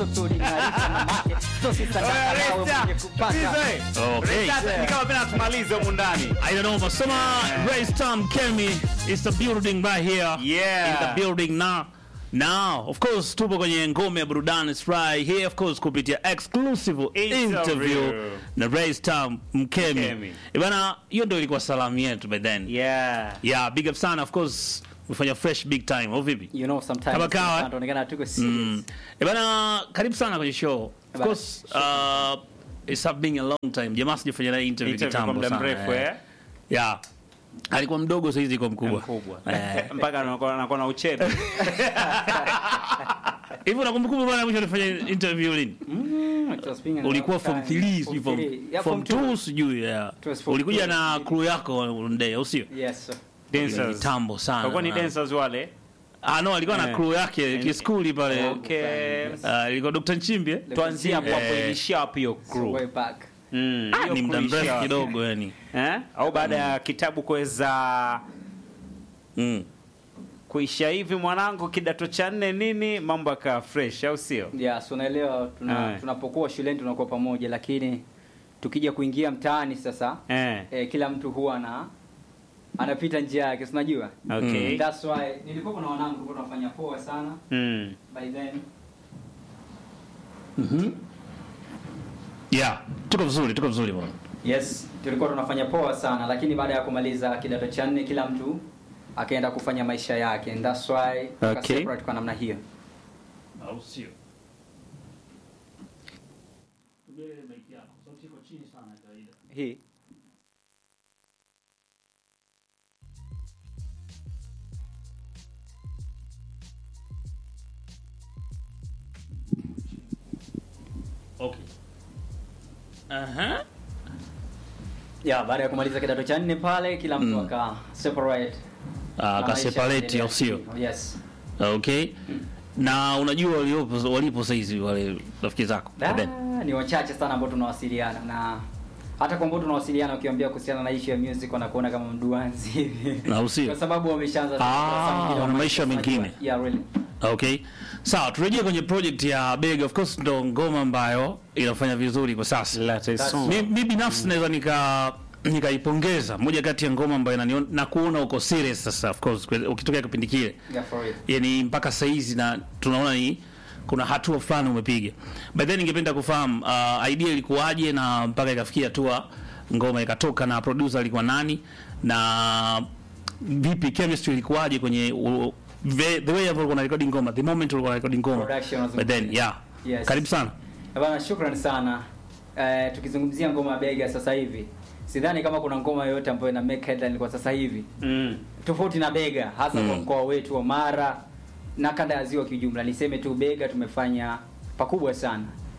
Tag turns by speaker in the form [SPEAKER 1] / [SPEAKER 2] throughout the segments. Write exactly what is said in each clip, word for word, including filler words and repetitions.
[SPEAKER 1] mtoto ni ngalisha na make so sisa na mwenye kupata.
[SPEAKER 2] Okay.
[SPEAKER 3] Ni kama pena tumalize huko ndani.
[SPEAKER 2] I don't know, but some Ray Stam Kemi is the building right here.
[SPEAKER 3] Yeah.
[SPEAKER 2] In the building now. Now, of course, tupo kwenye ngome ya burudani right here, of course, kupitia exclusive interview na Ray Stam Mkemi.
[SPEAKER 3] Mkemi.
[SPEAKER 2] Ibana, hiyo ndio ilikuwa salamu yetu by then.
[SPEAKER 3] Yeah.
[SPEAKER 2] Yeah, big up sana, of course. Mfanya fresh big time, au vipi?
[SPEAKER 1] You know sometimes tunaonekana tuko serious.
[SPEAKER 2] Ibana, karibu sana kwenye show. Of course, uh, it's been a long time. Jamaa sijafanya na interview kitambo sana.
[SPEAKER 3] Mrefu eh.
[SPEAKER 2] Yeah. Alikuwa mdogo sasa hizi iko mkubwa.
[SPEAKER 3] Mkubwa. Mpaka anakuwa na uchebe.
[SPEAKER 2] Hivi unakumbuka bwana mwisho alifanya interview lini?
[SPEAKER 1] Mm,
[SPEAKER 2] ulikuwa form three, form form two sijui ya. Ulikuja na crew yako ndee, au sio?
[SPEAKER 1] Yes sir.
[SPEAKER 3] Dancers.
[SPEAKER 2] Tambo sana.
[SPEAKER 3] Kwa ni dancers wale.
[SPEAKER 2] Ah no, alikuwa na crew yake kiskuli pale.
[SPEAKER 3] Okay.
[SPEAKER 2] Ah, ilikuwa Doctor Nchimbi eh?
[SPEAKER 3] Tuanzie hapo hapo ilishia hapo hiyo crew.
[SPEAKER 1] Way back.
[SPEAKER 3] Mm,
[SPEAKER 2] ah, ni muda mrefu kidogo yani.
[SPEAKER 3] Eh? Au baada ya kitabu kuweza
[SPEAKER 2] mm.
[SPEAKER 3] kuisha hivi mwanangu kidato cha nne nini mambo yaka fresh au sio?
[SPEAKER 1] Yeah, so unaelewa tuna, tunapokuwa shuleni tunakuwa pamoja lakini tukija kuingia mtaani sasa
[SPEAKER 3] eh.
[SPEAKER 1] Eh, kila mtu huwa na anapita njia yake, unajua?
[SPEAKER 3] Okay.
[SPEAKER 1] Mm. That's why nilikuwa na wanangu tulikuwa tunafanya poa sana.
[SPEAKER 3] Mm.
[SPEAKER 1] By then.
[SPEAKER 2] Mhm. Yeah, tuko vizuri, tuko vizuri bwana.
[SPEAKER 1] Yes, tulikuwa tunafanya poa sana lakini baada ya kumaliza kidato cha nne kila mtu akaenda kufanya maisha yake and that's why
[SPEAKER 3] okay.
[SPEAKER 1] separate kwa namna hiyo.
[SPEAKER 2] Au sio? Tugele mic yako. Sauti iko chini sana kawaida.
[SPEAKER 1] Hii
[SPEAKER 2] okay. Aha.
[SPEAKER 1] ya baada ya kumaliza kidato cha nne pale kila mtu
[SPEAKER 2] mm.
[SPEAKER 1] aka separate.
[SPEAKER 2] Ah, aka separate au sio?
[SPEAKER 1] Yes.
[SPEAKER 2] Okay. Mm. Na unajua waliopo walipo sasa hizi wale rafiki zako?
[SPEAKER 1] Da, ni wachache sana ambao tunawasiliana na hata kwa ambao tunawasiliana ukiambia kuhusiana na issue ya music wanakuona kama mduanzi hivi.
[SPEAKER 2] Na usio.
[SPEAKER 1] Kwa sababu wameshaanza
[SPEAKER 2] ah, wana maisha mengine.
[SPEAKER 1] Yeah, really.
[SPEAKER 2] Okay. Sawa, turejee kwenye project ya Bega. Of course ndo ngoma ambayo inafanya vizuri kwa sasa. Mimi binafsi mm. naweza nika nikaipongeza moja kati ya ngoma ambayo inaniona na kuona uko serious sasa, of course ukitokea kipindi kile.
[SPEAKER 1] Yeah, for real.
[SPEAKER 2] Yaani mpaka sasa hizi na tunaona ni kuna hatua fulani umepiga. But then ningependa kufahamu uh, idea ilikuwaje na mpaka ikafikia hatua ngoma ikatoka na producer alikuwa nani na vipi chemistry ilikuwaje kwenye uh, the way you were recording ngoma, the moment you were recording ngoma. But then yeah.
[SPEAKER 1] Yes.
[SPEAKER 2] Karibu sana.
[SPEAKER 1] Bwana, shukrani sana. Eh, tukizungumzia ngoma ya Bega sasa hivi sidhani kama kuna ngoma yoyote ambayo ina make headline kwa sasa hivi.
[SPEAKER 3] Mm.
[SPEAKER 1] Tofauti na Bega hasa mm. kwa mkoa wetu wa Mara na kanda ya Ziwa kijumla. Niseme tu Bega tumefanya pakubwa sana.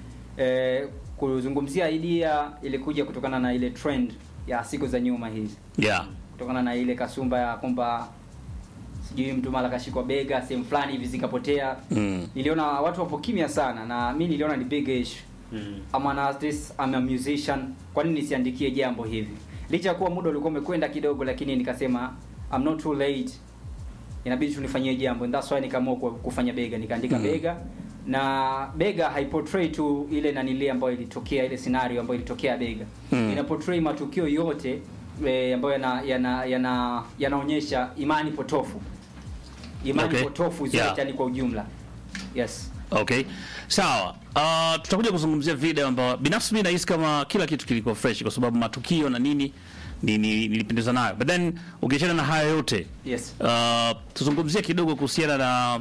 [SPEAKER 1] Eh, kuzungumzia idea ilikuja kutokana na ile trend ya siku za nyuma hizi.
[SPEAKER 2] Yeah.
[SPEAKER 1] Kutokana na ile kasumba ya kwamba sijui mtu mara kashikwa bega sehemu fulani hivi zikapotea.
[SPEAKER 2] Mm.
[SPEAKER 1] Niliona watu wapo kimya sana na mimi niliona ni big issue.
[SPEAKER 3] Mm.
[SPEAKER 1] I'm an artist, I'm a musician. Kwa nini nisiandikie jambo hivi? Licha kuwa muda ulikuwa umekwenda kidogo lakini nikasema I'm not too late. Inabidi tunifanyie jambo. And that's why nikaamua kufanya Bega, nikaandika mm. Bega. Na Bega haiportray tu ile nanile ambayo ilitokea, ile scenario ambayo ilitokea Bega. Mm. Ina portray matukio yote e, ambayo yana yana yana yanaonyesha imani potofu. Imani okay. potofu zote yeah. yani kwa ujumla. Yes.
[SPEAKER 2] Okay. Sawa. Uh, tutakuja kuzungumzia video ambayo binafsi mimi nahisi kama kila kitu kilikuwa fresh kwa sababu matukio na nini ni nilipendeza nayo. But then ukiachana na haya yote,
[SPEAKER 1] yes.
[SPEAKER 2] Uh, tuzungumzie kidogo kuhusiana na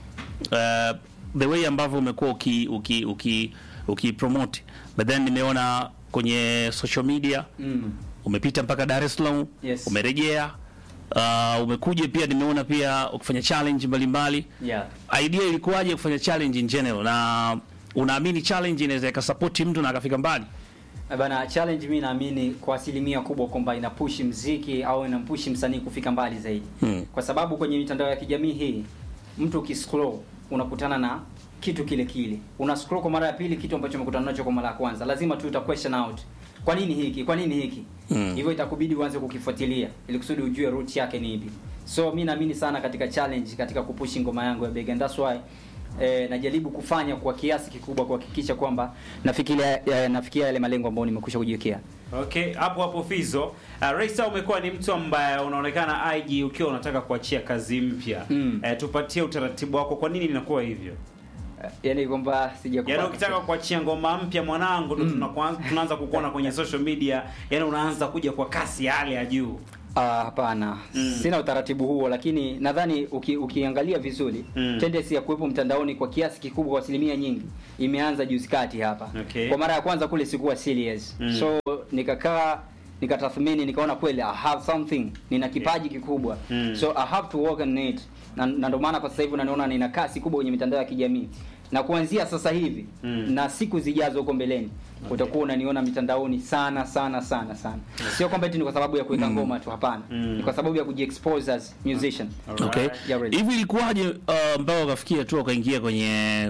[SPEAKER 2] uh, the way ambavyo umekuwa uki uki uki, uki promote. But then nimeona kwenye social media
[SPEAKER 1] mm.
[SPEAKER 2] umepita mpaka Dar es Salaam,
[SPEAKER 1] yes.
[SPEAKER 2] umerejea. Uh, umekuja pia nimeona pia ukifanya challenge mbalimbali.
[SPEAKER 1] Yeah.
[SPEAKER 2] Idea ilikuwaje kufanya challenge in general na unaamini challenge inaweza ikasupport mtu na akafika mbali?
[SPEAKER 1] Bana, challenge mimi naamini kwa asilimia kubwa kwamba ina push muziki au ina push msanii kufika mbali zaidi.
[SPEAKER 2] Hmm.
[SPEAKER 1] Kwa sababu kwenye mitandao ya kijamii hii mtu ukiscroll unakutana na kitu kile kile. Una scroll kwa mara ya pili kitu ambacho umekutana nacho kwa mara ya kwanza. Lazima tu uta question out. Kwa nini hiki? Kwa nini hiki?
[SPEAKER 2] Hmm.
[SPEAKER 1] Hivyo itakubidi uanze kukifuatilia ili kusudi ujue root yake ni ipi. So mimi naamini sana katika challenge, katika kupush ngoma yangu ya Bega. And that's why eh, najaribu kufanya kwa kiasi kikubwa kuhakikisha kwamba nafikiria eh, nafikia yale malengo ambayo nimekwisha kujiwekea.
[SPEAKER 3] Okay, hapo hapo Fizo. Uh, Raysta umekuwa ni mtu ambaye unaonekana I G ukiwa unataka kuachia kazi mpya.
[SPEAKER 1] Mm.
[SPEAKER 3] Uh, tupatie utaratibu wako, kwa nini inakuwa hivyo?
[SPEAKER 1] Uh, yaani kwamba sijakuwa
[SPEAKER 3] Yaani ukitaka kuachia ngoma mpya mwanangu ndo mm. tunaanza kukuona kwenye social media, yaani unaanza kuja kwa kasi ya hali ya juu.
[SPEAKER 1] Ah, hapana. Mm. Sina utaratibu huo, lakini nadhani uki, ukiangalia vizuri mm. tendency ya kuwepo mtandaoni kwa kiasi kikubwa kwa asilimia nyingi imeanza juzi kati hapa.
[SPEAKER 3] Okay.
[SPEAKER 1] Kwa mara ya kwanza kule sikuwa serious. Mm. So nikakaa nikatathmini nikaona kweli I have something, nina kipaji kikubwa. Mm. So I have to work on it. Na, na ndio maana kwa sasa hivi unaniona nina kasi kubwa kwenye mitandao ya kijamii. Na kuanzia sasa hivi mm. na siku zijazo huko mbeleni okay. utakuwa unaniona mitandaoni sana sana sana sana. Sio kwamba eti ni kwa sababu ya kuweka ngoma mm. tu, hapana. Mm. Ni kwa sababu ya kujiexpose as musician.
[SPEAKER 2] Okay.
[SPEAKER 1] Yeah, really.
[SPEAKER 2] Hivi ilikuwaje uh, mpaka ukafikia tu ukaingia kwenye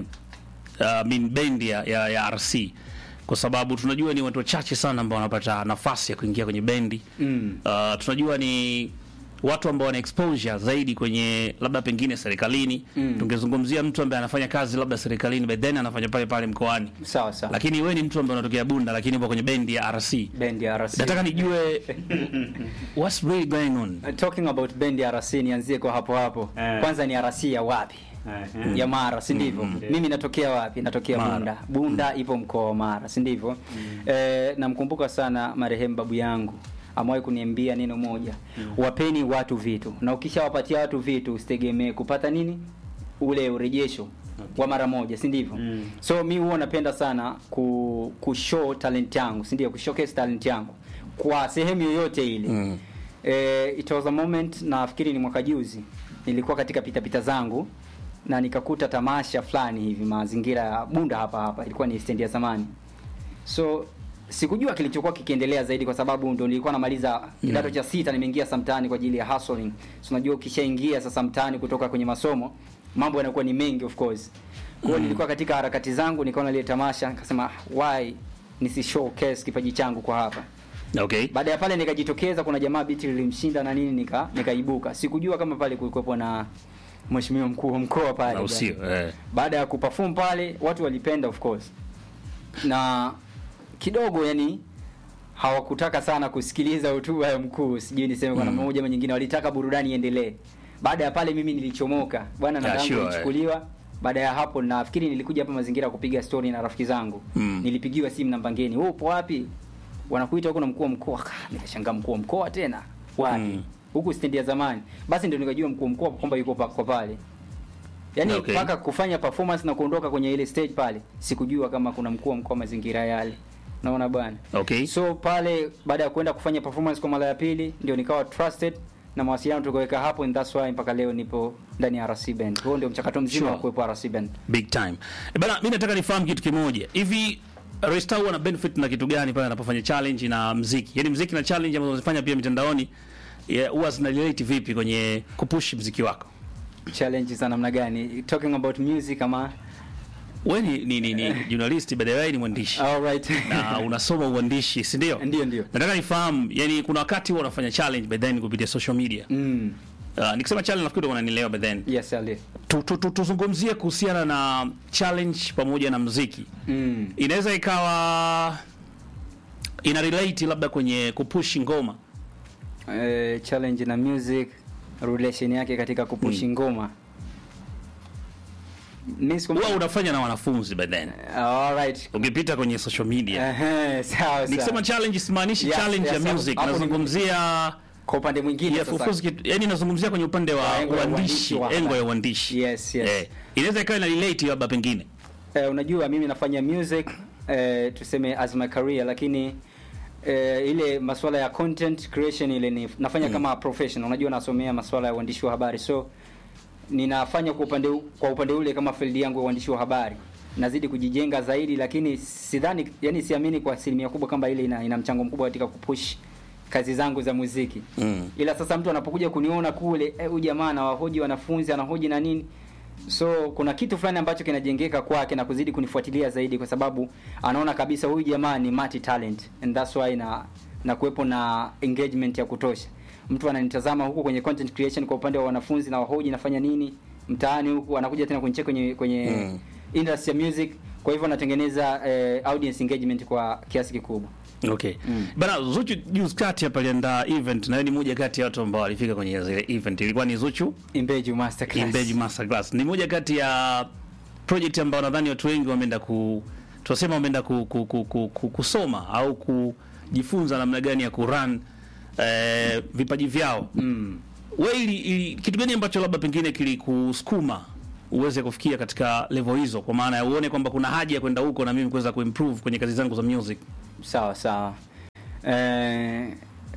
[SPEAKER 2] uh, min band ya, ya, ya R C? Kwa sababu tunajua ni watu wachache sana ambao wanapata nafasi ya kuingia kwenye bendi. Mm. Uh, tunajua ni watu ambao wana exposure zaidi kwenye labda pengine serikalini. Mm. Tungezungumzia mtu ambaye anafanya kazi labda serikalini but then anafanya pale pale mkoani.
[SPEAKER 1] Sawa sawa.
[SPEAKER 2] Lakini wewe ni mtu ambaye unatokea Bunda lakini upo kwenye bendi ya R C.
[SPEAKER 1] Bendi ya R C.
[SPEAKER 2] Nataka nijue what's really going on.
[SPEAKER 1] Uh, talking about bendi ya R C, nianzie kwa hapo hapo. Eh. Kwanza ni R C ya wapi? Mm. Ya Mara, si ndivyo? Mm. Mimi natokea wapi? Natokea Mara. Bunda. Bunda mm. ipo mkoa wa Mara, si ndivyo? Mm. Eh, namkumbuka sana marehemu babu yangu. Amewahi kuniambia neno moja. Mm. Wapeni watu vitu. Na ukishawapatia watu vitu usitegemee kupata nini? Ule urejesho okay. wa mara moja, si ndivyo? Mm. So mimi huwa napenda sana ku, ku show talent yangu, si ndio? Ku showcase talent yangu kwa sehemu yoyote ile. Mm. Eh, it was a moment, nafikiri ni mwaka juzi. Nilikuwa katika pita pita zangu na nikakuta tamasha fulani hivi mazingira ya Bunda hapa hapa, ilikuwa ni stendi ya zamani. So sikujua kilichokuwa kikiendelea zaidi kwa sababu ndo nilikuwa namaliza kidato cha sita, nimeingia samtani kwa ajili ya hustling. So unajua ukishaingia sasa mtaani kutoka kwenye masomo, mambo yanakuwa ni mengi of course. Kwa hiyo mm. nilikuwa katika harakati zangu, nikaona ile tamasha, nikasema why nisi showcase kipaji changu kwa hapa.
[SPEAKER 2] Okay.
[SPEAKER 1] Baada ya pale nikajitokeza, kuna jamaa biti lilimshinda na nini, nika nikaibuka. Sikujua kama pale kulikuwa na mheshimiwa mkuu wa mkoa pale.
[SPEAKER 2] No, sio, eh.
[SPEAKER 1] Baada ya kuperform pale, watu walipenda of course. Na kidogo yani hawakutaka sana kusikiliza hotuba ya mkuu, sijui niseme kwa namna moja ama nyingine, walitaka burudani iendelee. Baada ya pale mimi nilichomoka. Bwana na dangu nilichukuliwa. Eh. Baada ya hapo nafikiri nilikuja hapa mazingira kupiga story na rafiki zangu. Mm. Nilipigiwa simu na Mbangeni. "Wewe upo wapi?" Wanakuita huko na mkuu wa mkoa. Nikashangaa mkuu wa mkoa tena. Wapi? Mm. Huku stendi ya zamani. Basi ndio nikajua mkuu mkoa kwamba yuko kwa pale. Yaani okay. Paka kufanya performance na kuondoka kwenye ile stage pale, sikujua kama kuna mkuu wa mkoa mazingira yale. Naona bwana.
[SPEAKER 2] Okay.
[SPEAKER 1] So pale baada ya kwenda kufanya performance kwa mara ya pili ndio nikawa trusted na mawasiliano tukaweka hapo, and that's why mpaka leo nipo ndani ya R C Band. Huo ndio mchakato mzima wa kuwepo R C Band.
[SPEAKER 2] Big time. E bana, mimi nataka nifahamu kitu kimoja. Hivi Raysta huwa na benefit na kitu gani pale anapofanya challenge na muziki? Yaani muziki na challenge ambazo unazifanya pia mitandaoni huwa zina relate vipi kwenye kupush muziki wako?
[SPEAKER 1] Challenge za namna gani? Talking about music ama
[SPEAKER 2] wewe ni ni, ni, ni journalist, by the way ni mwandishi.
[SPEAKER 1] All right.
[SPEAKER 2] Na unasoma uandishi, si ndio?
[SPEAKER 1] Ndio ndio.
[SPEAKER 2] Nataka nifahamu, yani kuna wakati huwa unafanya challenge by then kupitia social media. Mm. Uh, nikisema challenge nafikiri unanielewa by then.
[SPEAKER 1] Yes, Ali.
[SPEAKER 2] Tuzungumzie kuhusiana na challenge pamoja na muziki. Mm. Inaweza ikawa ina relate labda kwenye kupush ngoma.
[SPEAKER 1] Eh, challenge na music, relation yake katika kupush mm. ngoma.
[SPEAKER 2] Wewe unafanya na wanafunzi by then.
[SPEAKER 1] Uh, all right.
[SPEAKER 2] Ukipita kwenye social media.
[SPEAKER 1] Eh, sawa sawa.
[SPEAKER 2] Nikisema challenge simaanishi yes, challenge yes, ya music, nazungumzia
[SPEAKER 1] kwa upande mwingine
[SPEAKER 2] sasa. Yani nazungumzia kwenye upande wa uandishi, engo ya uandishi.
[SPEAKER 1] Yes, yes.
[SPEAKER 2] Eh, inaweza ikawa ina relate labda pengine.
[SPEAKER 1] Eh, unajua mimi nafanya music eh, tuseme as my career, lakini eh, ile masuala ya content creation ile ni nafanya mm. kama professional. Unajua nasomea masuala ya uandishi wa habari. So ninafanya kwa upande kwa upande ule kama field yangu ya uandishi wa habari. Nazidi kujijenga zaidi, lakini sidhani, yani siamini kwa asilimia kubwa kama ile ina, ina mchango mkubwa katika kupush kazi zangu za muziki. Mm. Ila sasa mtu anapokuja kuniona kule, eh, huyu jamaa anawahoji wanafunzi, anahoji na nini. So kuna kitu fulani ambacho kinajengeka kwake na kuzidi kunifuatilia zaidi, kwa sababu anaona kabisa huyu jamaa ni multi talent, and that's why na na kuwepo na engagement ya kutosha. Mtu ananitazama huko kwenye content creation kwa upande wa wanafunzi na wahoji nafanya nini, mtaani huku, anakuja tena kunicheki kwenye kwenye mm. industry ya music. Kwa hivyo natengeneza eh, audience engagement kwa kiasi kikubwa.
[SPEAKER 2] Okay. Mm. Bana, Zuchu juzi kati hapa aliandaa event na ni moja kati ya watu ambao walifika kwenye zile event. Ilikuwa ni Zuchu
[SPEAKER 1] Imbeju Masterclass.
[SPEAKER 2] Imbeju Masterclass. Ni moja kati ya project ambayo nadhani watu wengi wameenda ku tunasema wameenda ku, ku, ku, ku, ku, kusoma au kujifunza namna gani ya kurun eh, vipaji vyao.
[SPEAKER 1] Mm.
[SPEAKER 2] Wewe ili, ili, kitu gani ambacho labda pengine kilikusukuma uweze kufikia katika level hizo, kwa maana ya uone kwamba kuna haja ya kwenda huko na mimi kuweza kuimprove kwenye kazi zangu za music?
[SPEAKER 1] Sawa sawa. Eh,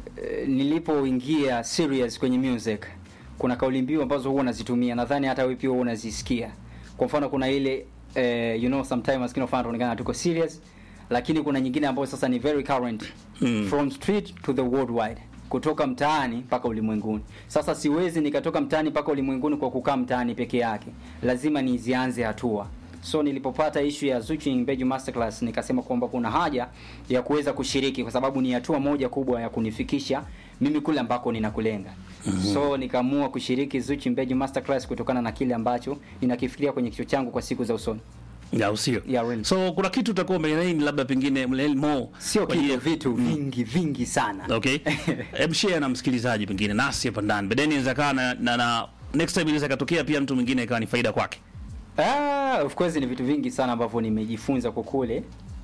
[SPEAKER 1] nilipoingia serious kwenye music, kuna kauli mbiu ambazo huwa nazitumia, nadhani hata wewe pia unazisikia. Kwa mfano kuna ile eh, you know sometimes maskini fans wanaonekana tuko serious, lakini kuna nyingine ambayo sasa ni very current. Mm. From street to the worldwide, kutoka mtaani mpaka ulimwenguni. Sasa siwezi nikatoka mtaani mpaka ulimwenguni kwa kukaa mtaani peke yake, lazima nizianze hatua. So nilipopata issue ya Zuchu Imbeju Masterclass, nikasema kwamba kuna haja ya kuweza kushiriki, kwa sababu ni hatua moja kubwa ya kunifikisha mimi kule ambako ninakulenga. Mm-hmm. So nikaamua kushiriki Zuchu Imbeju Masterclass kutokana na kile ambacho ninakifikiria kwenye kichwa changu kwa siku za usoni.
[SPEAKER 2] Ya usio.
[SPEAKER 1] Yeah, really.
[SPEAKER 2] So kuna kitu utakuwa umeelewa labda pengine mlele more.
[SPEAKER 1] Sio kitu, vitu mm. vingi vingi sana.
[SPEAKER 2] Okay. Hebu share na msikilizaji pengine nasi hapa ndani. Baadaye inaweza kaa na, na, na next time inaweza katokea pia mtu mwingine ikawa ni faida kwake.
[SPEAKER 1] Ah, of course ni vitu vingi sana ambavyo nimejifunza kwa kule.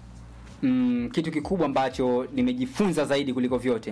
[SPEAKER 1] Mm, kitu kikubwa ambacho nimejifunza zaidi kuliko vyote,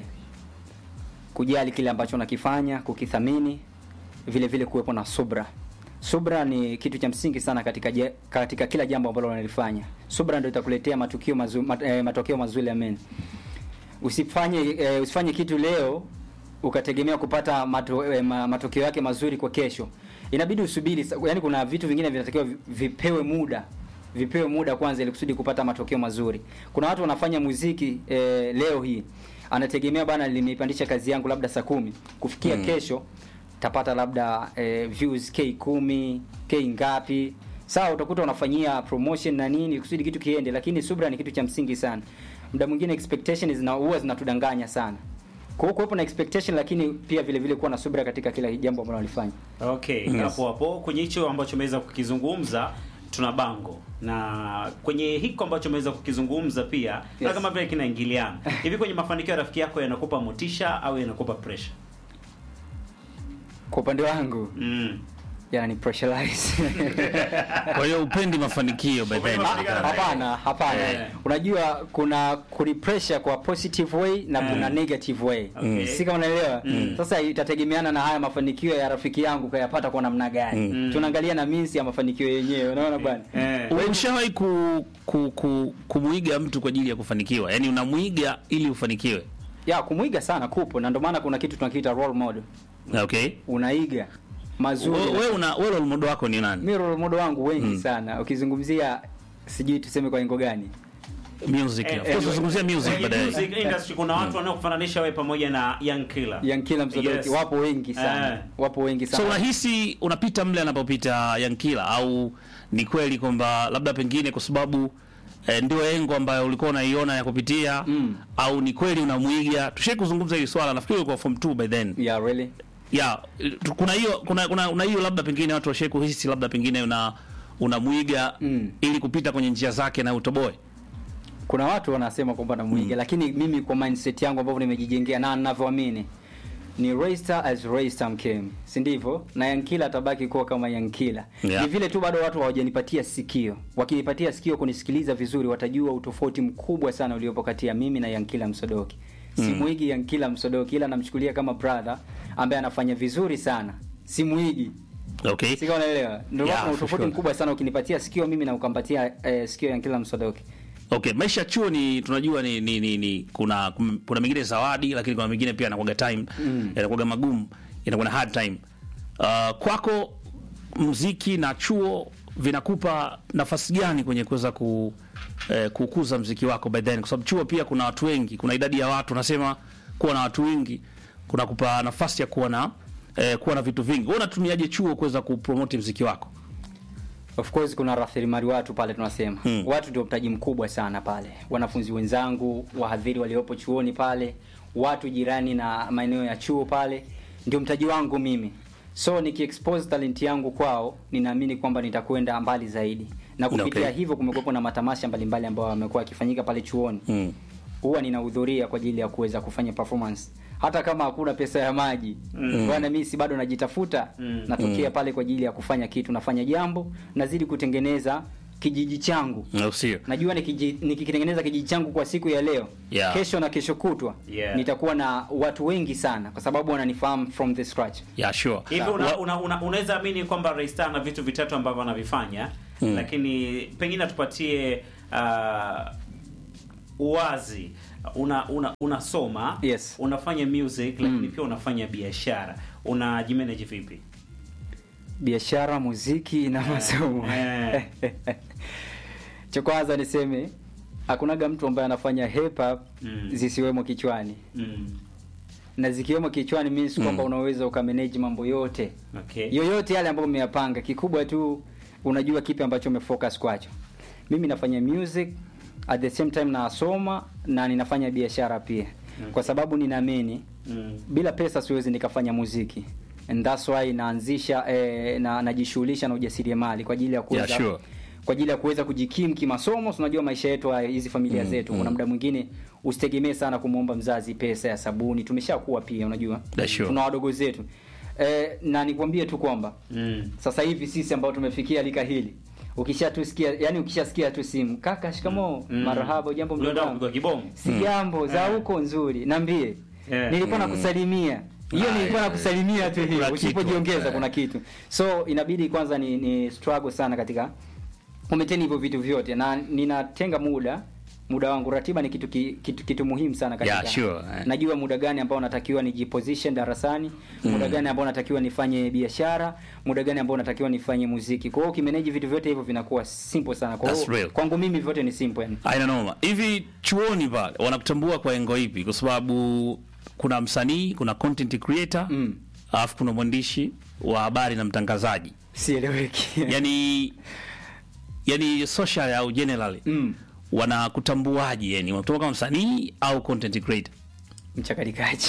[SPEAKER 1] kujali kile ambacho nakifanya, kukithamini, vile vile kuwepo na subra. Subra ni kitu cha msingi sana katika je, katika kila jambo ambalo unalifanya. Subra ndio itakuletea matukio mazuri, mat, eh, matokeo mazuri, amen. Usifanye eh, usifanye kitu leo ukategemea kupata mato, eh, matokeo yake mazuri kwa kesho. Inabidi usubiri, yani kuna vitu vingine vinatakiwa vipewe muda. Vipewe muda kwanza ili kusudi kupata matokeo mazuri. Kuna watu wanafanya muziki eh, leo hii anategemea bana, nimeipandisha kazi yangu labda saa kumi, kufikia mm. kesho tapata labda eh, views K kumi, K ngapi. Sawa, utakuta unafanyia promotion na nini kusudi kitu kiende, lakini subra ni kitu cha msingi sana. Muda mwingine expectations zina huwa zinatudanganya sana. Kwa hiyo kuwepo na expectation, lakini pia vile vile kuwa na subra katika kila jambo ambalo unalifanya.
[SPEAKER 3] Okay, yes. Hapo hapo kwenye hicho ambacho umeweza kukizungumza tuna bango, na kwenye hiko ambacho umeweza kukizungumza pia yes. na kama vile kinaingiliana. Hivi kwenye mafanikio ya rafiki yako yanakupa motisha au yanakupa pressure?
[SPEAKER 1] Kwa upande wangu
[SPEAKER 3] mm.
[SPEAKER 1] yana ni pressurize.
[SPEAKER 2] Kwa hiyo upendi mafanikio by then?
[SPEAKER 1] Hapana, hapana. Yeah. Unajua kuna kuni pressure kwa positive way na kuna mm. negative way. Okay. Si kama unaelewa? Mm. Sasa itategemeana na haya mafanikio ya rafiki yangu kayapata kwa namna gani. Mm. Tunaangalia na means ya mafanikio yenyewe, unaona bwana?
[SPEAKER 2] Yeah. Umeshawahi ku, ku, ku kumuiga mtu kwa ajili ya kufanikiwa? Yaani unamuiga ili ufanikiwe?
[SPEAKER 1] Ya, kumuiga sana kupo, na ndio maana kuna kitu tunakiita role model.
[SPEAKER 2] Okay.
[SPEAKER 1] Unaiga mazuri.
[SPEAKER 2] Wewe una wewe role model wako ni nani?
[SPEAKER 1] Mimi role model wangu wengi hmm. sana. Ukizungumzia sijui tuseme kwa lengo gani?
[SPEAKER 2] Music.
[SPEAKER 3] Eh,
[SPEAKER 2] of course uzungumzia music baadaye.
[SPEAKER 3] Music industry kuna watu wanaokufananisha wewe pamoja na Young Killer.
[SPEAKER 1] Young Killer Msodoki, yes. Wapo wengi sana. Eh. Wapo wengi sana.
[SPEAKER 2] So unahisi unapita mle anapopita Young Killer, au ni kweli kwamba labda pengine kwa sababu eh, ndio engo ambayo ulikuwa unaiona ya kupitia mm. au ni kweli unamuiga? Tushie kuzungumza hili swala, nafikiri kwa form two by then.
[SPEAKER 1] Yeah, really?
[SPEAKER 2] Yeah, kuna hiyo kuna kuna una hiyo labda pengine watu washe kuhisi labda pengine una unamuiga mm. ili kupita kwenye njia zake na utoboe.
[SPEAKER 1] Kuna watu wanasema kwamba namuiga mm. lakini mimi kwa mindset yangu ambayo nimejijengea na ninavyoamini ni Raystar as Raystar came, si ndivyo? Na Young Killer atabaki kuwa kama Young Killer. Yeah. Ni vile tu bado watu hawajanipatia sikio. Wakinipatia sikio kunisikiliza vizuri, watajua utofauti mkubwa sana uliopo kati ya mimi na Young Killer Msodoki. Simuigi Young Killer Msodoki, ila namchukulia kama brother ambaye anafanya vizuri sana. Simuigi.
[SPEAKER 2] Okay.
[SPEAKER 1] Sika unaelewa? Ndio yeah, kuna utofauti mkubwa sana ukinipatia sikio mimi na ukampatia eh, sikio Young Killer Msodoki.
[SPEAKER 2] Okay, maisha chuo ni tunajua ni ni, ni, ni kuna kuna mengine zawadi, lakini kuna mengine pia yanakuwa time, mm. yanakuwa magumu, yanakuwa na hard time. Uh, kwako muziki na chuo vinakupa nafasi gani kwenye kuweza ku eh, kukuza muziki wako by then? Kwa sababu chuo pia kuna watu wengi, kuna idadi ya watu, nasema kuwa na watu wengi kuna kupa nafasi ya kuwa na eh, kuwa na vitu vingi. Wewe unatumiaje chuo kuweza kupromote muziki wako?
[SPEAKER 1] Of course kuna rasilimali watu pale tunasema. Hmm. Watu ndio mtaji mkubwa sana pale. Wanafunzi wenzangu, wahadhiri waliopo chuoni pale, watu jirani na maeneo ya chuo pale, ndio mtaji wangu mimi. So nikiexpose talent yangu kwao, ninaamini kwamba nitakwenda mbali zaidi. Na kupitia
[SPEAKER 2] Okay.
[SPEAKER 1] hivyo kumekuwa na matamasha mbalimbali ambayo yamekuwa yakifanyika pale chuoni.
[SPEAKER 2] Mm.
[SPEAKER 1] Huwa ninahudhuria kwa ajili ya kuweza kufanya performance. Hata kama hakuna pesa ya maji.
[SPEAKER 3] Mm.
[SPEAKER 1] Bwana mimi si bado najitafuta,
[SPEAKER 3] Mm.
[SPEAKER 1] natokea pale kwa ajili ya kufanya kitu, nafanya jambo, nazidi kutengeneza kijiji changu.
[SPEAKER 2] No, sio.
[SPEAKER 1] Najua nikiji- nikikitengeneza kijiji changu kwa siku ya leo,
[SPEAKER 2] Yeah.
[SPEAKER 1] kesho na kesho kutwa,
[SPEAKER 3] Yeah.
[SPEAKER 1] nitakuwa na watu wengi sana kwa sababu wananifahamu from the scratch.
[SPEAKER 2] Yeah, sure.
[SPEAKER 3] Hivi una,
[SPEAKER 2] Wa-
[SPEAKER 3] una, una, unaweza amini kwamba Raystar na vitu vitatu ambavyo anavifanya
[SPEAKER 2] Mm.
[SPEAKER 3] lakini pengine tupatie uh, uwazi. Una una unasoma,
[SPEAKER 1] Yes.
[SPEAKER 3] unafanya music lakini
[SPEAKER 1] Mm.
[SPEAKER 3] pia unafanya biashara. Unajimanage vipi?
[SPEAKER 1] Biashara, muziki na masomo.
[SPEAKER 3] eh.
[SPEAKER 1] Cha kwanza niseme hakunaga mtu ambaye anafanya hip hop
[SPEAKER 3] Mm.
[SPEAKER 1] zisiwemo kichwani.
[SPEAKER 3] Mm.
[SPEAKER 1] Na zikiwemo kichwani means
[SPEAKER 2] Mm.
[SPEAKER 1] kwamba unaweza ukamanage mambo yote.
[SPEAKER 3] Okay.
[SPEAKER 1] Yoyote yale ambayo umeyapanga, kikubwa tu unajua kipi ambacho umefocus kwacho. Mimi nafanya music at the same time nasoma na ninafanya biashara pia.
[SPEAKER 3] Okay.
[SPEAKER 1] Kwa sababu ninaamini
[SPEAKER 3] Mm.
[SPEAKER 1] bila pesa siwezi nikafanya muziki. And that's why naanzisha eh, na najishughulisha na ujasiriamali kwa ajili ya kuweza
[SPEAKER 2] Yeah, sure.
[SPEAKER 1] kwa ajili ya kuweza kujikimu kimasomo. Unajua maisha yetu haya, hizi familia
[SPEAKER 2] Mm,
[SPEAKER 1] zetu,
[SPEAKER 2] mm.
[SPEAKER 1] kuna muda mwingine usitegemee sana kumuomba mzazi pesa ya sabuni. Tumeshakuwa pia unajua.
[SPEAKER 2] Yeah, sure.
[SPEAKER 1] Tuna wadogo zetu. Eh, na nikwambie tu kwamba
[SPEAKER 3] Mm.
[SPEAKER 1] sasa hivi sisi ambao tumefikia lika hili, ukishatusikia yani ukishasikia tu simu, kaka shikamoo,
[SPEAKER 3] Mm.
[SPEAKER 1] marahaba, jambo mdogo
[SPEAKER 3] Unataka
[SPEAKER 1] wangu,
[SPEAKER 3] kupigwa kibomu?
[SPEAKER 1] si jambo za
[SPEAKER 3] Eh.
[SPEAKER 1] huko nzuri, niambie.
[SPEAKER 3] Eh.
[SPEAKER 1] Nilikuwa
[SPEAKER 2] Mm.
[SPEAKER 1] nakusalimia. Hiyo
[SPEAKER 2] Ah,
[SPEAKER 1] nilikuwa
[SPEAKER 2] eh.
[SPEAKER 1] nakusalimia tu hiyo.
[SPEAKER 2] Kuna kitu.
[SPEAKER 1] Usipojiongeza
[SPEAKER 2] Eh.
[SPEAKER 1] kuna kitu. So inabidi kwanza ni, ni struggle sana katika kumaintain hivyo vitu vyote, na ninatenga muda muda wangu. Ratiba ni kitu ki, kitu, kitu muhimu sana katika.
[SPEAKER 2] Yeah, sure. Eh.
[SPEAKER 1] Najua muda gani ambao natakiwa nijiposition darasani, muda
[SPEAKER 2] Mm.
[SPEAKER 1] gani ambao natakiwa nifanye biashara, muda gani ambao natakiwa nifanye muziki. Kwa hiyo ukimanage vitu vyote hivyo vinakuwa simple sana. Kwa
[SPEAKER 2] That's
[SPEAKER 1] hiyo
[SPEAKER 2] real.
[SPEAKER 1] kwangu mimi vyote ni simple yani.
[SPEAKER 2] Aina noma. Hivi chuoni pale wanakutambua kwa engo ipi? Kwa sababu kuna msanii, kuna content creator,
[SPEAKER 1] Mm.
[SPEAKER 2] alafu kuna mwandishi wa habari na mtangazaji.
[SPEAKER 1] Sieleweki.
[SPEAKER 2] Yaani yani social au generally
[SPEAKER 1] Mm.
[SPEAKER 2] wanakutambuaje, yani wanakutambua kama msanii au content creator?
[SPEAKER 1] Mchakalikaji.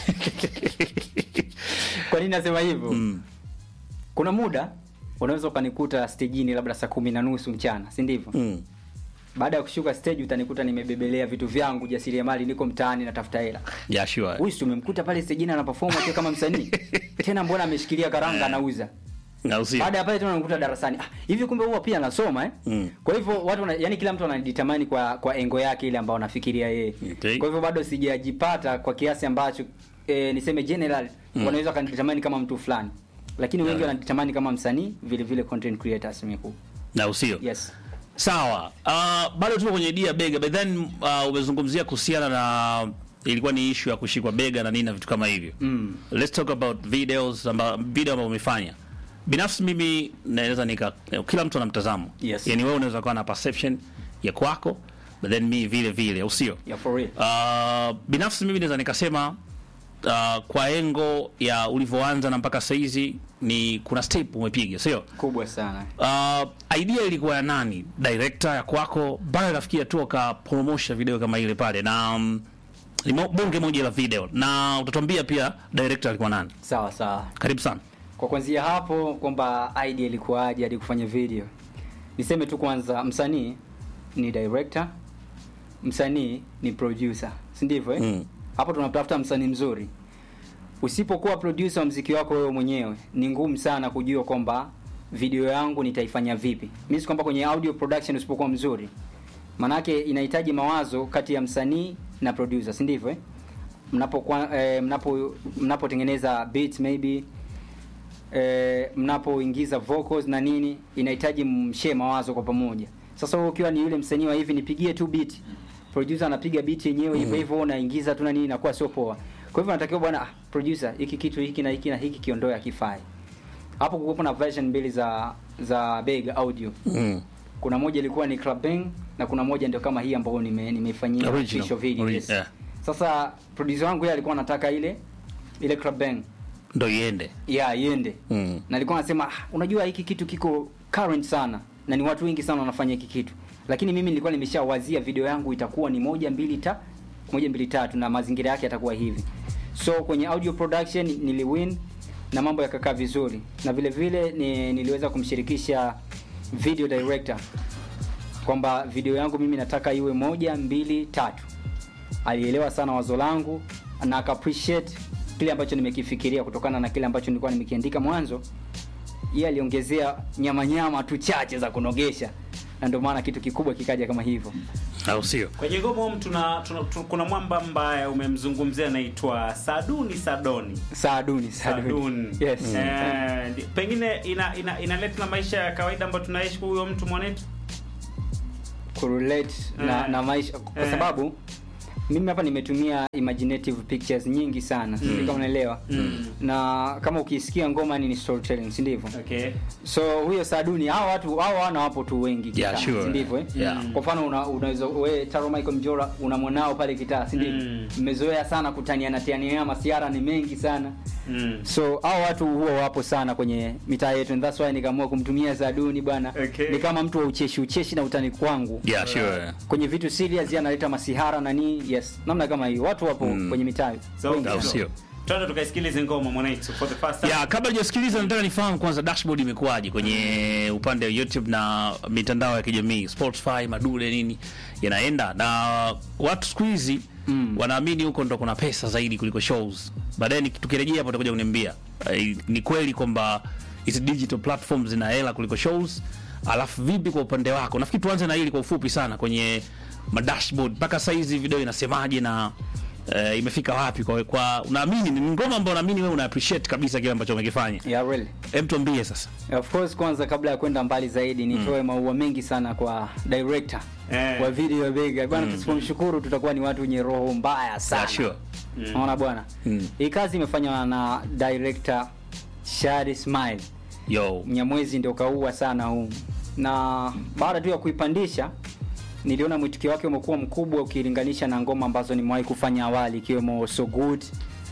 [SPEAKER 1] Kwa nini nasema hivyo?
[SPEAKER 2] Mm.
[SPEAKER 1] Kuna muda unaweza ukanikuta stejini labda saa kumi na nusu mchana, si ndivyo?
[SPEAKER 2] Mm.
[SPEAKER 1] Baada ya kushuka stage utanikuta nimebebelea vitu vyangu jasiriamali, niko mtaani natafuta hela.
[SPEAKER 2] Yeah, sure.
[SPEAKER 1] Huyu tumemkuta pale stejini ana perform akiwa kama msanii. Tena mbona ameshikilia karanga anauza.
[SPEAKER 2] Na usio.
[SPEAKER 1] Baada ya pale tena unamkuta darasani. Ah, hivi kumbe huwa pia anasoma eh?
[SPEAKER 2] Mm.
[SPEAKER 1] Kwa hivyo watu wana, yani kila mtu anadetermine kwa kwa engo yake ile ambayo anafikiria yeye.
[SPEAKER 2] Okay.
[SPEAKER 1] Kwa hivyo bado sijajipata kwa kiasi ambacho eh, niseme general
[SPEAKER 2] Mm.
[SPEAKER 1] wanaweza kanidetermine kama mtu fulani. Lakini wengi
[SPEAKER 2] Yeah.
[SPEAKER 1] wanadetermine kama msanii, vile vile content creators mkuu.
[SPEAKER 2] Na usio.
[SPEAKER 1] Yes.
[SPEAKER 2] Sawa. Uh, bado tuko kwenye idea bega, but then uh, umezungumzia kuhusiana na ilikuwa ni issue ya kushikwa bega na nini na vitu kama hivyo.
[SPEAKER 1] Mm.
[SPEAKER 2] Let's talk about videos amba, video ambazo umefanya. Binafsi mimi naweza nika kila mtu ana mtazamo.
[SPEAKER 1] Yes.
[SPEAKER 2] Yaani wewe unaweza kuwa na perception ya kwako, but then me vile vile, usio.
[SPEAKER 1] Yeah, for real.
[SPEAKER 2] Uh, binafsi mimi naweza nikasema uh, kwa engo ya ulivyoanza na mpaka sasa hizi ni kuna step umepiga, sio?
[SPEAKER 1] Kubwa sana.
[SPEAKER 2] Uh, idea ilikuwa ya nani? Director ya kwako mpaka kafikia tu akapromosha video kama ile pale, na um, ni mo- bonge moja la video, na utatuambia pia director alikuwa nani.
[SPEAKER 1] Sawa sawa.
[SPEAKER 2] Karibu sana.
[SPEAKER 1] Kwa kuanzia hapo kwamba idea ilikuwaje hadi kufanya video. Niseme tu kwanza msanii ni director, msanii ni producer. Si ndivyo eh?
[SPEAKER 2] Mm.
[SPEAKER 1] Hapo tunatafuta msanii mzuri. Usipokuwa producer wa muziki wako wewe mwenyewe, ni ngumu sana kujua kwamba video yangu nitaifanya vipi. Mimi si kwamba kwenye audio production usipokuwa mzuri. Manake inahitaji mawazo kati ya msanii na producer, si ndivyo eh? Mnapokuwa eh, mnapo mnapotengeneza beats maybe eh, mnapoingiza vocals na nini, inahitaji mshare mawazo kwa pamoja. Sasa wewe ukiwa ni yule msanii wa hivi nipigie tu beat, producer anapiga beat yenyewe hivyo hivyo, unaingiza tu na nini, inakuwa sio poa. Kwa hivyo natakiwa bwana, ah, producer hiki kitu hiki na hiki na hiki kiondoe akifai. Hapo kulikuwa na version mbili za za Bega audio.
[SPEAKER 2] Mm.
[SPEAKER 1] Kuna moja ilikuwa ni Club Bang na kuna moja ndio kama hii ambayo nime nimeifanyia
[SPEAKER 2] Original.
[SPEAKER 1] official video.
[SPEAKER 2] Ori-
[SPEAKER 1] Yes.
[SPEAKER 2] yeah.
[SPEAKER 1] Sasa producer wangu yeye alikuwa anataka ile ile Club Bang.
[SPEAKER 2] Ndo iende.
[SPEAKER 1] Yeah, iende.
[SPEAKER 2] Mm.
[SPEAKER 1] Na alikuwa anasema ah, unajua hiki kitu kiko current sana na ni watu wengi sana wanafanya hiki kitu. Lakini mimi nilikuwa nimeshawazia video yangu itakuwa ni moja mbili ta moja mbili tatu na mazingira yake yatakuwa hivi. So kwenye audio production niliwin na mambo yakakaa vizuri, na vile vile ni, niliweza kumshirikisha video director kwamba video yangu mimi nataka iwe moja mbili tatu. Alielewa sana wazo langu na aka appreciate kile ambacho nimekifikiria kutokana na kile ambacho nilikuwa nimekiandika mwanzo. Yeye aliongezea nyama nyama tu chache za kunogesha, na ndio maana kitu kikubwa kikaja kama hivyo.
[SPEAKER 2] Au sio?
[SPEAKER 3] Kwenye ngoma hum tuna, tuna, tuna kuna mwamba ambaye umemzungumzia anaitwa Saduni Sadoni.
[SPEAKER 1] Saduni Saduni. Yes.
[SPEAKER 3] Mm. Eh, pengine ina ina inaleta na maisha ya kawaida ambayo tunaishi kwa huyo mtu mwanetu.
[SPEAKER 1] Correlate na, na maisha kwa sababu mimi hapa nimetumia imaginative pictures nyingi sana. Sisi mm. kama unaelewa. Mm. Na kama ukisikia ngoma ni storytelling, si ndivyo?
[SPEAKER 3] Okay.
[SPEAKER 1] So huyo Saduni, hao watu hao wana wapo tu wengi kitaa,
[SPEAKER 2] yeah, sure.
[SPEAKER 1] si ndivyo eh?
[SPEAKER 2] Yeah.
[SPEAKER 1] Kwa mfano una unaweza wewe Taro Michael Mjora unamwonao pale kitaa, si ndivyo? Mmezoea mm. sana kutaniana tiania, masiara ni mengi sana. Mm. So hao watu huwa wapo sana kwenye mitaa yetu, and that's why nikaamua kumtumia Saduni bwana. Okay. Ni kama mtu wa ucheshi ucheshi na utani kwangu.
[SPEAKER 2] Yeah, sure.
[SPEAKER 1] Kwenye vitu serious analeta masihara na nini. Yes. Namna kama hiyo watu wapo mm. kwenye mitaa.
[SPEAKER 3] So, sio. Twende tukaisikilize ngoma mwanaitu for the first time.
[SPEAKER 2] Yeah, kabla hujasikiliza nataka nifahamu kwanza dashboard imekuaje kwenye upande wa YouTube na mitandao ya kijamii, Spotify, Madule nini yanaenda, na watu siku hizi mm. wanaamini huko ndo kuna pesa zaidi kuliko shows. Baadaye tukirejea hapo tutakuja kuniambia e, ni kweli kwamba hizi digital platforms zina hela kuliko shows. Alafu vipi kwa upande wako? Nafikiri tuanze na hili kwa ufupi sana kwenye madashboard. Mpaka sasa hizi video inasemaje na Uh, imefika wapi kwa, kwa unaamini ni ngoma ambayo unaamini wewe una appreciate kabisa kile ambacho umekifanya?
[SPEAKER 1] Yeah, really.
[SPEAKER 2] Hem, tuambie sasa.
[SPEAKER 1] Of course, kwanza kabla ya kwenda mbali zaidi nitoe mm. maua mengi sana kwa director eh. wa video ya Bega. Bwana, mm. tusipomshukuru tutakuwa ni watu wenye roho mbaya sana.
[SPEAKER 2] Yeah, sure.
[SPEAKER 1] Unaona mm. bwana? Mm. Hii kazi imefanywa na director Shadi Smile.
[SPEAKER 2] Yo.
[SPEAKER 1] Mnyamwezi ndio kaua sana huu. Na baada tu ya kuipandisha niliona mwitikio wake umekuwa mkubwa ukilinganisha na ngoma ambazo nimewahi kufanya awali, ikiwemo So Good,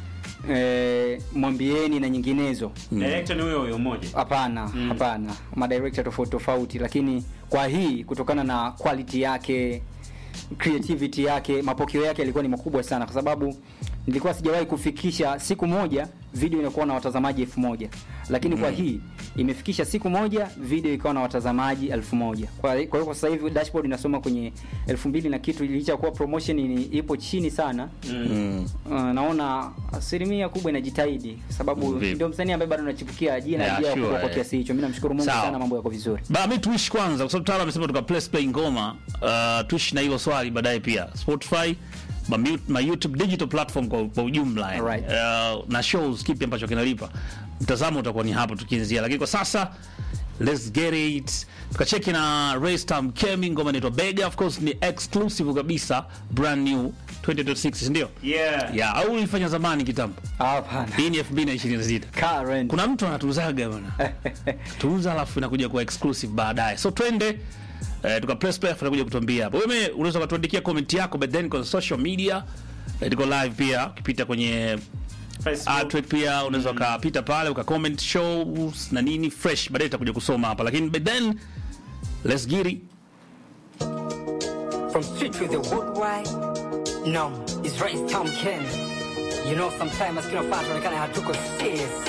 [SPEAKER 1] eh, Mwambieni na nyinginezo.
[SPEAKER 3] Mm. Director ni huyo huyo mmoja?
[SPEAKER 1] Hapana, mm. hapana. Ma director tofauti tofauti, lakini kwa hii kutokana na quality yake, creativity yake, mapokeo yake yalikuwa ni makubwa sana, kwa sababu nilikuwa sijawahi kufikisha siku moja video inakuwa na watazamaji elfu moja, lakini mm. kwa hii imefikisha siku moja video ikawa na watazamaji elfu moja. Kwa hiyo kwa sasa hivi dashboard inasoma kwenye elfu mbili na kitu, ilicha kuwa promotion ni ipo chini sana. Mm. Uh, naona asilimia kubwa inajitahidi sababu ndio msanii ambaye bado anachipukia jina yeah, sure, kwa, kwa kiasi hicho. Mimi namshukuru Mungu sana, mambo yako vizuri.
[SPEAKER 2] Ba mimi tuishi kwanza kwa sababu Tala amesema tuka play play ngoma, uh, tuishi na hilo swali baadaye pia. Spotify, my YouTube digital platform kwa, kwa ujumla
[SPEAKER 1] right.
[SPEAKER 2] uh, na shows kipi ambacho kinalipa, mtazamo utakuwa ni hapo tukianzia, lakini kwa sasa let's get it. Tukacheki na Raystam Kemi, ngoma inaitwa Bega, of course ni exclusive kabisa, brand new twenty twenty-six, ndio?
[SPEAKER 3] Yeah.
[SPEAKER 2] Yeah, au ulifanya zamani kitambo?
[SPEAKER 1] Hapana.
[SPEAKER 2] Hii ni elfu mbili ishirini na sita.
[SPEAKER 1] Current.
[SPEAKER 2] Kuna mtu anatuzaga bwana. Tuuza alafu inakuja kuwa exclusive baadaye. So twende eh, tuka press play tunakuja kutuambia hapo. Wewe unaweza kutuandikia comment yako, but then kwa social media tuko live pia, ukipita kwenye Facebook pia unaweza ukapita pale uka comment shows na nini fresh, baadaye tutakuja kusoma hapa, lakini but then let's get it.
[SPEAKER 4] From street to the worldwide, no, it's Raystam Kemi. You know sometimes I feel fast when I hatuko serious.